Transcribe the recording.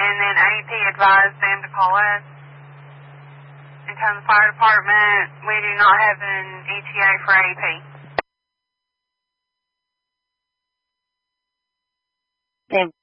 and then AP advised them to call us and tell the fire department we do not have an ETA for AP. They've